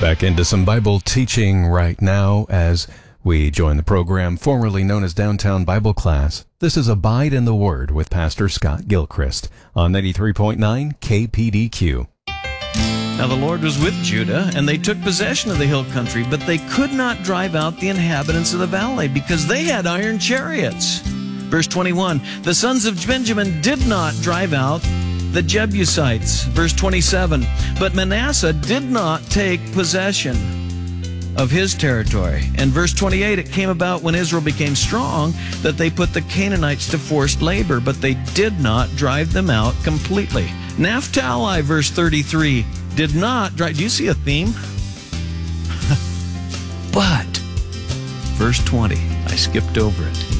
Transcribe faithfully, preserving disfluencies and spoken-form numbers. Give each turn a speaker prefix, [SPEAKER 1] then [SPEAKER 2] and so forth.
[SPEAKER 1] Back into some Bible teaching right now as we join the program formerly known as Downtown Bible Class. This is Abide in the Word with Pastor Scott Gilchrist on ninety-three point nine K P D Q.
[SPEAKER 2] Now the Lord was with Judah, and they took possession of the hill country, but they could not drive out the inhabitants of the valley because they had iron chariots. Verse twenty-one, the sons of Benjamin did not drive out the Jebusites. Verse twenty-seven, but Manasseh did not take possession of his territory. And verse twenty-eight, it came about when Israel became strong that they put the Canaanites to forced labor, but they did not drive them out completely. Naphtali, verse thirty-three, did not drive. Do you see a theme? But, verse twenty, I skipped over it.